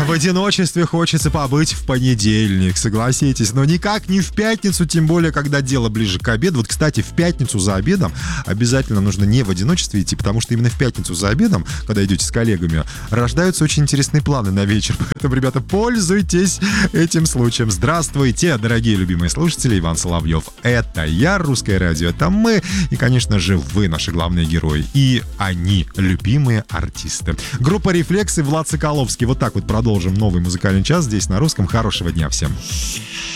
В одиночестве хочется побыть в понедельник, согласитесь, но никак не в пятницу, тем более, когда дело ближе к обеду. Вот, кстати, в пятницу за обедом обязательно нужно не в одиночестве идти, потому что именно в пятницу за обедом, когда идете с коллегами, рождаются очень интересные планы на вечер. Поэтому, ребята, пользуйтесь этим случаем. Здравствуйте, дорогие любимые слушатели, Иван Соловьев. Это я, Русское радио, это мы, и, конечно же, вы, наши главные герои, и они, любимые артисты. Группа «Рефлексы», Влад Соколовский. Вот так вот продолжим новый музыкальный час здесь на Русском. Хорошего дня всем.